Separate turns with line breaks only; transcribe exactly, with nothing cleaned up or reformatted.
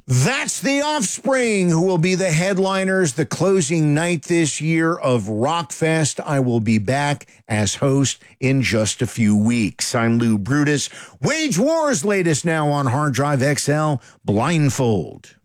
That's The Offspring, who will be the headliners the closing night this year of Rockfest. I will be back as host in just a few weeks. I'm Lou Brutus. Wage War's latest now on Hard Drive X L, Blindfold.